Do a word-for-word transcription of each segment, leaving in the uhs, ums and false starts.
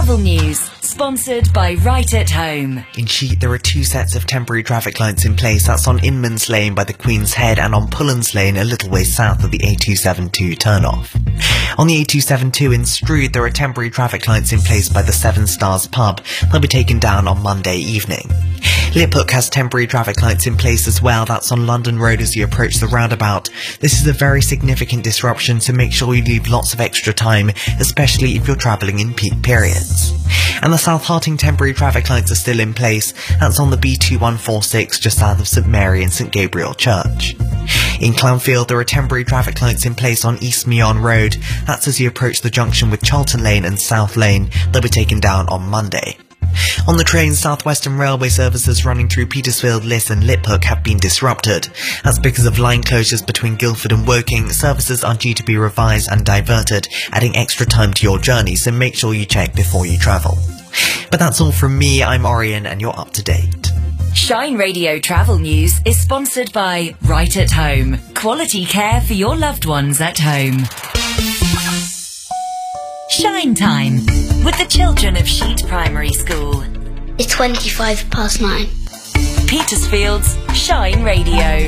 travel news, sponsored by Right at Home. In Sheet, there are two sets of temporary traffic lights in place. That's on Inman's Lane by the Queen's Head and on Pullens Lane a little way south of the A two seventy-two turnoff. On the A two seventy-two in Strood, there are temporary traffic lights in place by the Seven Stars pub. They'll be taken down on Monday evening. Liphook has temporary traffic lights in place as well. That's on London Road as you approach the roundabout. This is a very significant disruption, so make sure you leave lots of extra time, especially if you're travelling in peak periods. And the South Harting temporary traffic lights are still in place. That's on the B two one four six just south of St Mary and St Gabriel Church. In Clownfield, there are temporary traffic lights in place on East Meon Road. That's as you approach the junction with Charlton Lane and South Lane. They'll be taken down on Monday. On the trains, South Western Railway services running through Petersfield, Liss and Liphook have been disrupted. That's because of line closures between Guildford and Woking. Services are due to be revised and diverted, adding extra time to your journey, so make sure you check before you travel. But that's all from me. I'm Orion and you're up to date. Shine Radio Travel News is sponsored by Right at Home. Quality care for your loved ones at home. Shine Time with the children of Sheet Primary School. It's twenty-five past nine. Petersfield's Shine Radio.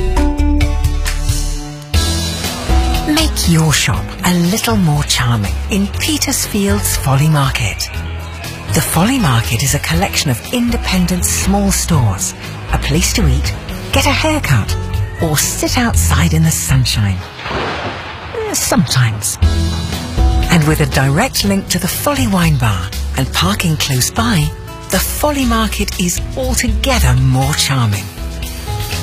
Make your shop a little more charming in Petersfield's Folly Market. The Folly Market is a collection of independent small stores, a place to eat, get a haircut, or sit outside in the sunshine. Sometimes. And with a direct link to the Folly Wine Bar and parking close by, the Folly Market is altogether more charming.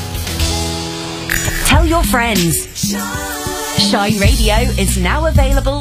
Tell your friends. Shine Radio is now available